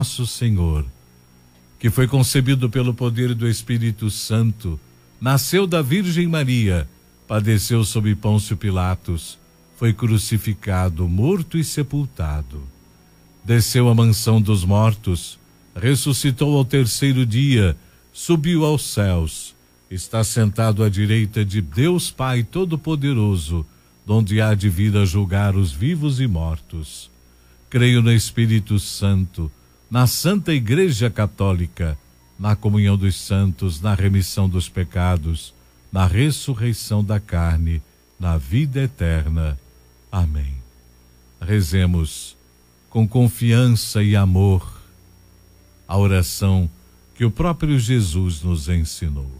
nosso Senhor, que foi concebido pelo poder do Espírito Santo, nasceu da Virgem Maria, padeceu sob Pôncio Pilatos, foi crucificado, morto e sepultado. Desceu à mansão dos mortos, ressuscitou ao terceiro dia, subiu aos céus, está sentado à direita de Deus Pai Todo-Poderoso, donde há de vir a julgar os vivos e mortos. Creio no Espírito Santo, na Santa Igreja Católica, na comunhão dos santos, na remissão dos pecados, na ressurreição da carne, na vida eterna. Amém. Rezemos com confiança e amor a oração que o próprio Jesus nos ensinou.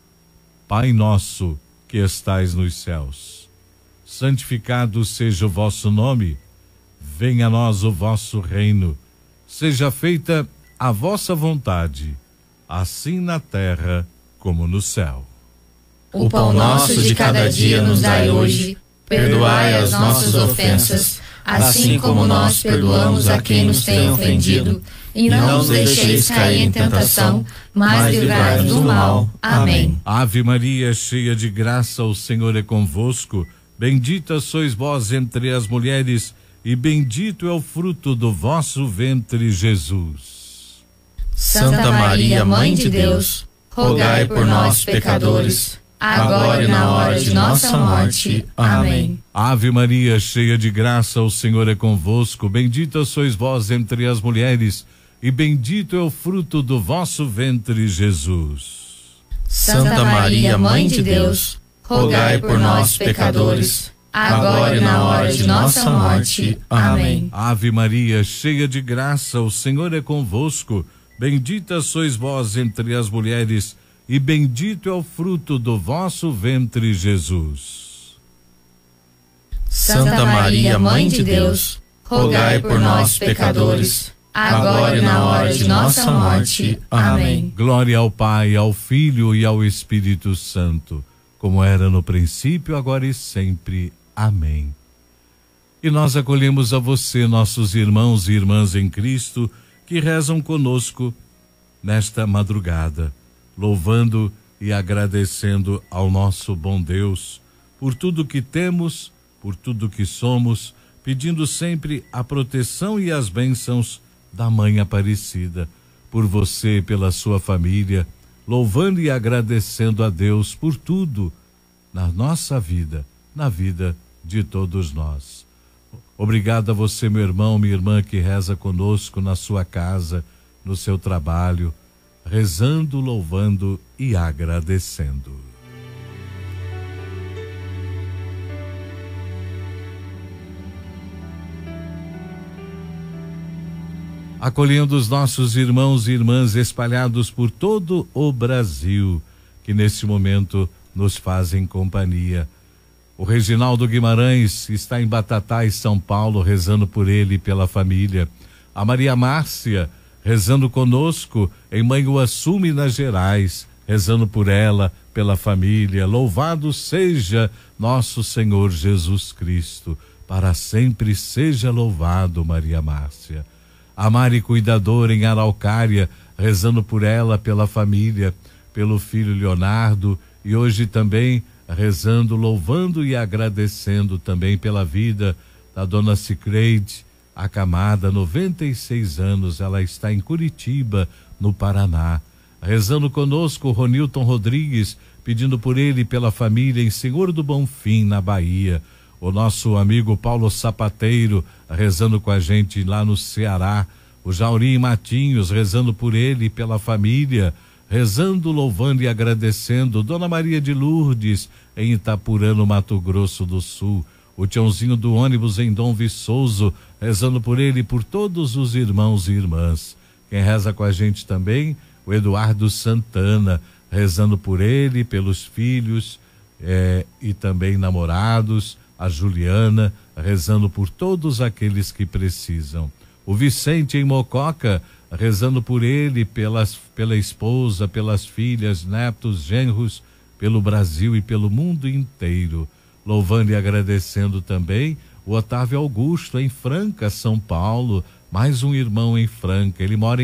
Pai nosso que estais nos céus, santificado seja o vosso nome, venha a nós o vosso reino, seja feita a vossa vontade, assim na terra como no céu. O pão nosso de cada dia nos dai hoje, perdoai as nossas ofensas, assim como nós perdoamos a quem nos tem ofendido, e não nos deixeis cair em tentação, mas livrai-nos do mal. Amém. Ave Maria, cheia de graça, o Senhor é convosco, bendita sois vós entre as mulheres, e bendito é o fruto do vosso ventre, Jesus. Santa Maria, Mãe de Deus, rogai por nós, pecadores, agora e na hora de nossa morte. Amém. Ave Maria, cheia de graça, o Senhor é convosco, bendita sois vós entre as mulheres, e bendito é o fruto do vosso ventre, Jesus. Santa Maria, Mãe de Deus, rogai por nós, pecadores, agora e na hora de nossa morte. Amém. Ave Maria, cheia de graça, o Senhor é convosco, bendita sois vós entre as mulheres, e bendito é o fruto do vosso ventre, Jesus. Santa Maria, Mãe de Deus, rogai por nós, pecadores, agora e na hora de nossa morte. Amém. Glória ao Pai, ao Filho e ao Espírito Santo, como era no princípio, agora e sempre. Amém. E nós acolhemos a você, nossos irmãos e irmãs em Cristo, que rezam conosco nesta madrugada, louvando e agradecendo ao nosso bom Deus por tudo que temos, por tudo que somos, pedindo sempre a proteção e as bênçãos da Mãe Aparecida, por você e pela sua família, louvando e agradecendo a Deus por tudo na nossa vida, na vida de todos nós. Obrigado a você, meu irmão, minha irmã, que reza conosco na sua casa, no seu trabalho, rezando, louvando e agradecendo. Acolhendo os nossos irmãos e irmãs espalhados por todo o Brasil, que nesse momento nos fazem companhia. O Reginaldo Guimarães está em Batatais, São Paulo, rezando por ele e pela família. A Maria Márcia, rezando conosco em Manhuaçu, Minas Gerais, rezando por ela, pela família. Louvado seja nosso Senhor Jesus Cristo, para sempre seja louvado, Maria Márcia. A Mari Cuidadora em Araucária, rezando por ela, pela família, pelo filho Leonardo, e hoje também rezando, louvando e agradecendo também pela vida da dona Cicreide Acamada, 96 anos, ela está em Curitiba, no Paraná. Rezando conosco, Ronilton Rodrigues, pedindo por ele e pela família em Senhor do Bonfim, na Bahia. O nosso amigo Paulo Sapateiro, rezando com a gente lá no Ceará. O Jaurim Matinhos, rezando por ele e pela família, rezando, louvando e agradecendo. Dona Maria de Lourdes, em Itapurã, no Mato Grosso do Sul. O Tiãozinho do ônibus em Dom Viçoso, rezando por ele e por todos os irmãos e irmãs. Quem reza com a gente também, o Eduardo Santana, rezando por ele, pelos filhos e também namorados. A Juliana, rezando por todos aqueles que precisam. O Vicente em Mococa, rezando por ele, pela esposa, pelas filhas, netos, genros, pelo Brasil e pelo mundo inteiro. Louvando e agradecendo também o Otávio Augusto em Franca, São Paulo, mais um irmão em Franca. Ele mora em